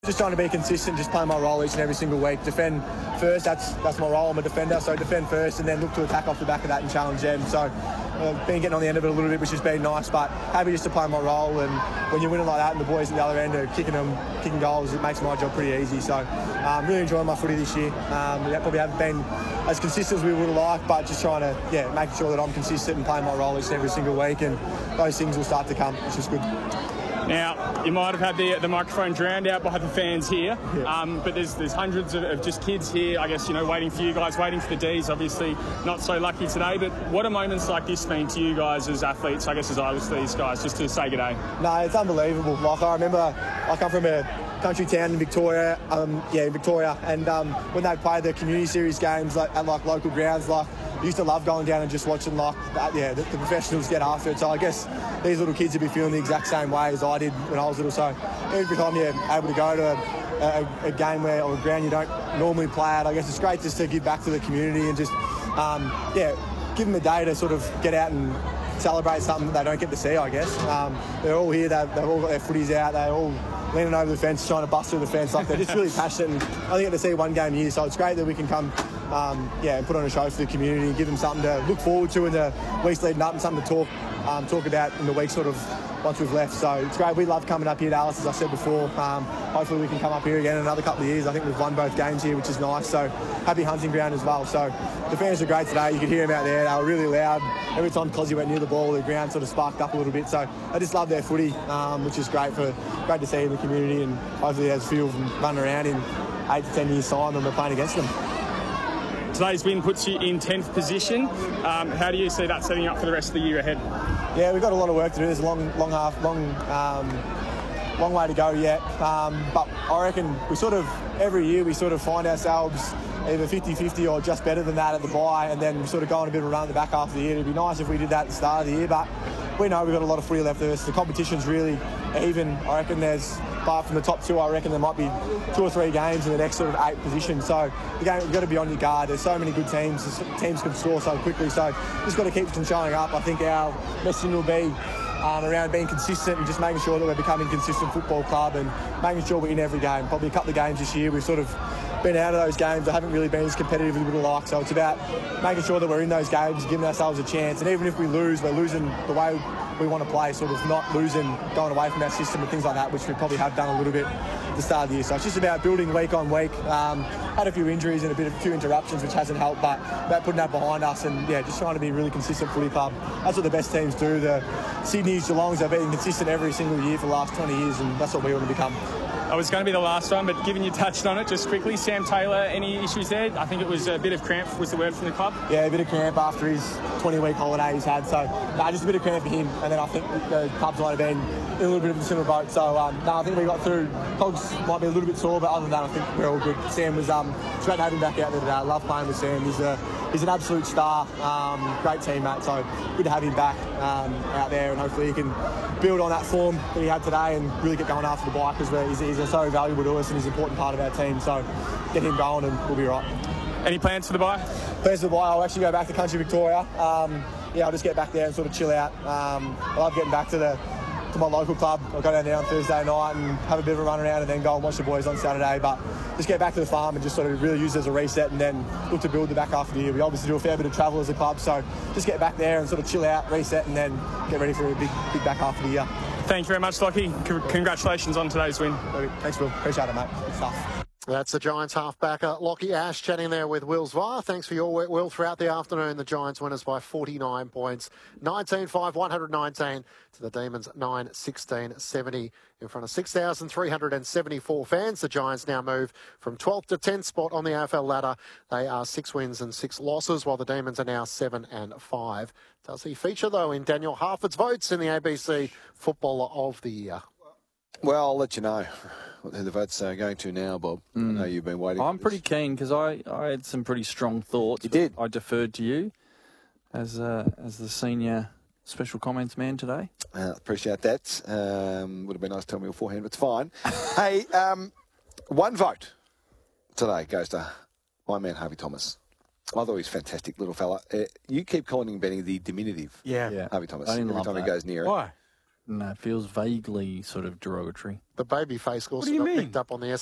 Just trying to be consistent, just play my role each and every single week. Defend first, that's my role. I'm a defender, so defend first and then look to attack off the back of that and challenge them. So been getting on the end of it a little bit, which has been nice, but happy just to play my role. And when you're winning like that and the boys at the other end are kicking goals, it makes my job pretty easy. So really enjoying my footy this year. We probably haven't been as consistent as we would have liked, but just trying to, making sure that I'm consistent and playing my role each and every single week, and those things will start to come, which is good. Now, you might have had the microphone drowned out by the fans here, but there's hundreds of just kids here, I guess, waiting for you guys, waiting for the Ds. Obviously, not so lucky today, but what are moments like this mean to you guys as athletes, I guess, as I was to these guys, just to say good day? No, it's unbelievable. Like, I remember I come from a country town in Victoria, and when they played the community series games at local grounds, I used to love going down and just watching the professionals get after it. So I guess these little kids would be feeling the exact same way as I did when I was little. So every time you're able to go to a game or a ground you don't normally play at, I guess it's great just to give back to the community and just give them a day to sort of get out and celebrate something that they don't get to see, I guess. They're all here, they've all got their footies out, they're all leaning over the fence, trying to bust through the fence. They're just really passionate, and I only get to see one game a year, so it's great that we can come and put on a show for the community and give them something to look forward to in the weeks leading up and something to talk about in the week sort of once we've left. So it's great. We love coming up here to Alice, as I said before. Hopefully we can come up here again in another couple of years. I think we've won both games here, which is nice. So happy hunting ground as well. So the fans are great today. You could hear them out there. They were really loud. Every time Cozzy went near the ball, the ground sort of sparked up a little bit. So I just love their footy, which is great to see in the community. And hopefully there's a few of them running around in 8 to 10 years' time when we're playing against them. Today's win puts you in 10th position. How do you see that setting up for the rest of the year ahead? Yeah, we've got a lot of work to do. There's a long way to go yet. But I reckon every year we find ourselves either 50-50 or just better than that at the bye, and then we sort of go on a bit of a run at the back half of the year. It'd be nice if we did that at the start of the year, but we know we've got a lot of footy left of us. The competition's really even. I reckon apart from the top two, I reckon there might be 2 or 3 games in the next sort of 8 positions. So the game, you've got to be on your guard. There's so many good teams. Teams can score so quickly. So just got to keep them showing up. I think our messaging will be around being consistent and just making sure that we're becoming a consistent football club and making sure we're in every game. Probably a couple of games this year we've sort of been out of those games. I haven't really been as competitive as we would have liked. So it's about making sure that we're in those games, giving ourselves a chance. And even if we lose, we're losing the way we want to play, sort of not losing, going away from our system and things like that, which we probably have done a little bit at the start of the year. So it's just about building week on week. Had a few injuries and a few interruptions, which hasn't helped, but about putting that behind us and just trying to be a really consistent footy club. That's what the best teams do. The Sydney's, Geelongs have been consistent every single year for the last 20 years, and that's what we want to become. I was going to be the last one, but given you touched on it just quickly, Sam Taylor, any issues there? I think it was a bit of cramp was the word from the club. Yeah, a bit of cramp after his 20-week holiday he's had. So, just a bit of cramp for him. And then I think the clubs might have been in a little bit of a similar boat. So, I think we got through. Cogs might be a little bit sore, but other than that, I think we're all good. Sam was it's great to have him back out there today. I love playing with Sam. He's an absolute star. Great teammate. So, good to have him back out there, and hopefully he can build on that form that he had today and really get going after the bike, because he's so valuable to us and he's an important part of our team. So get him going and we'll be right. Any plans for the bye? Plans for the bye, I'll actually go back to country Victoria. I'll just get back there and sort of chill out. I love getting back to my local club. I'll go down there on Thursday night and have a bit of a run around and then go and watch the boys on Saturday. But just get back to the farm and just sort of really use it as a reset and then look to build the back half of the year. We obviously do a fair bit of travel as a club, so just get back there and sort of chill out, reset, and then get ready for a big back half of the year. Thank you very much, Lockie. Congratulations on today's win. Thanks, Will. Appreciate it, mate. Good stuff. That's the Giants halfbacker Lockie Ash chatting there with Will Zwar. Thanks for your work, Will. Throughout the afternoon, the Giants winners by 49 points. 19-5, 119 to the Demons 9-16-70 in front of 6,374 fans. The Giants now move from 12th to 10th spot on the AFL ladder. They are 6 wins and 6 losses, while the Demons are now 7-5. Does he feature, though, in Daniel Harford's votes in the ABC Footballer of the Year? Well, I'll let you know who the votes are going to now, Bob. I know you've been waiting. I'm pretty keen because I had some pretty strong thoughts. You did. I deferred to you as the senior special comments man today. Appreciate that. Would have been nice to tell me beforehand, but it's fine. Hey, one vote today goes to my man Harvey Thomas. I thought he was a fantastic little fella. You keep calling him Benny the diminutive. Yeah. Harvey Thomas. I didn't every love time that. he goes near it. Why? No, it feels vaguely sort of derogatory. The baby face also do you got mean? picked up on the